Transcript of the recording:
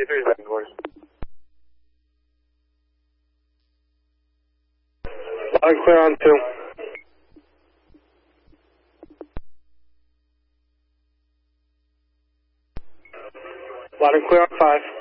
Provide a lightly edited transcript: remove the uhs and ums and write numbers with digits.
2-3 second quarters. Loud and clear on 2. Loud and clear on 5.